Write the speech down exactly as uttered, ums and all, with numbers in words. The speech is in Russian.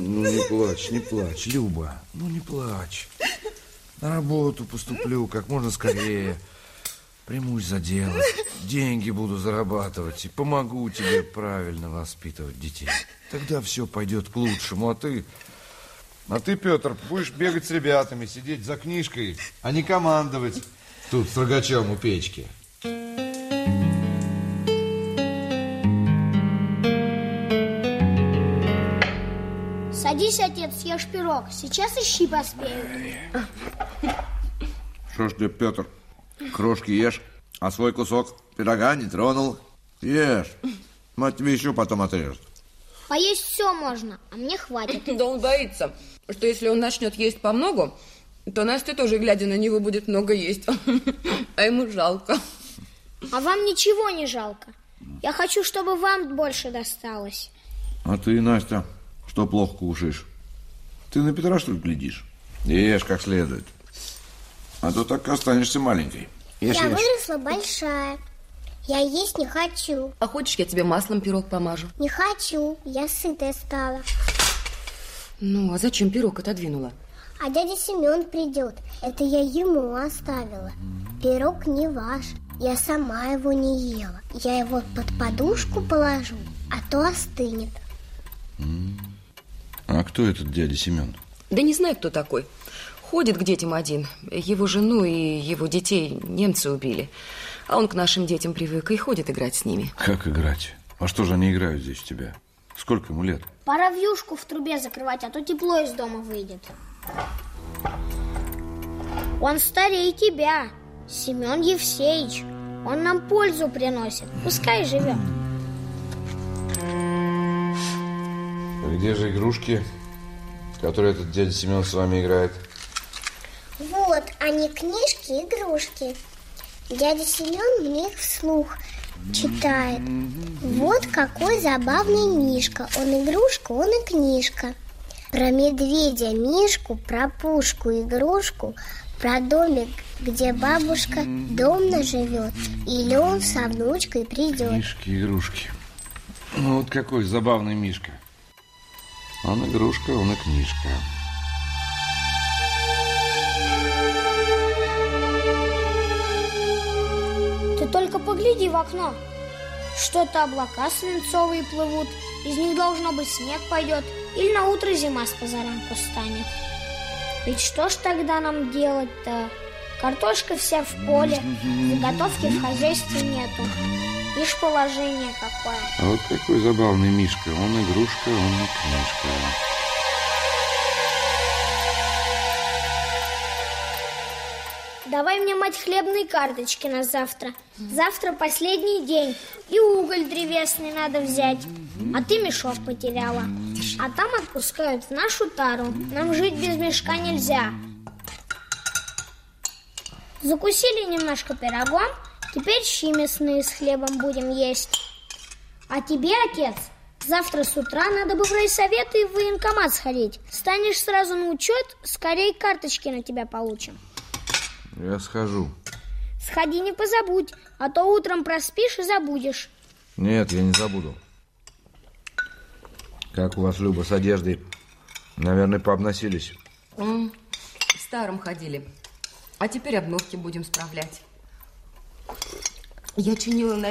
ну не плачь, не плачь, Люба. Ну не плачь. На работу поступлю как можно скорее. Примусь за дело. Деньги буду зарабатывать. И помогу тебе правильно воспитывать детей. Тогда все пойдет к лучшему. А ты... А ты, Петр, будешь бегать с ребятами, сидеть за книжкой, а не командовать тут с рогачом у печки. Садись, отец, съешь пирог. Сейчас и щи поспеют. Что ж ты, Петр, крошки ешь, а свой кусок пирога не тронул? Ешь. Мать тебе еще потом отрежет. Поесть все можно, а мне хватит. Да он боится, что если он начнет есть помногу, то Настя тоже, глядя на него, будет много есть. А ему жалко. А вам ничего не жалко. Я хочу, чтобы вам больше досталось. А ты, Настя, что плохо кушаешь? Ты на Петра, что ли, глядишь? Ешь как следует. А то так и останешься маленькой. Ешь, я ешь. выросла большая. Я есть не хочу. А хочешь, я тебе маслом пирог помажу? Не хочу, я сытая стала. Ну, а зачем пирог отодвинула? А дядя Семен придет. Это я ему оставила. Пирог не ваш. Я сама его не ела. Я его под подушку положу, а то остынет. А кто этот дядя Семен? Да не знаю, кто такой. Ходит к детям один. Его жену и его детей немцы убили. А он к нашим детям привык и ходит играть с ними. Как играть? А что же они играют здесь у тебя? Сколько ему лет? Пора вьюшку в трубе закрывать, а то тепло из дома выйдет. Он старее тебя, Семен Евсеич. Он нам пользу приносит. Пускай живет. Где же игрушки, которые этот дядя Семен с вами играет? Вот они, книжки, игрушки. Дядя Семен мне их вслух читает. Вот какой забавный Мишка. Он игрушка, он и книжка. Про медведя Мишку, про пушку игрушку, про домик, где бабушка домно живет, или он со внучкой придет. Книжки, игрушки. Ну вот какой забавный Мишка. Он игрушка, он и книжка. Ты только погляди в окно. Что-то облака свинцовые плывут. Из них, должно быть, снег пойдет. Или на утро зима с позаранку станет. Ведь что ж тогда нам делать-то? Картошка вся в поле, заготовки в хозяйстве нету. Ишь, положение какое. А вот какой забавный Мишка. Он игрушка, он и книжка. Давай мне, мать, хлебные карточки на завтра. Завтра последний день. И уголь древесный надо взять. А ты мешок потеряла. А там отпускают в нашу тару. Нам жить без мешка нельзя. Закусили немножко пирогом. Теперь щи мясные с хлебом будем есть. А тебе, отец, завтра с утра надо бы в райсовет и в военкомат сходить. Станешь сразу на учет, скорее карточки на тебя получим. Я схожу. Сходи, не позабудь, а то утром проспишь и забудешь. Нет, я не забуду. Как у вас, Люба, с одеждой? Наверное, пообносились. М, В старом ходили. А теперь обновки будем справлять. Я чинила на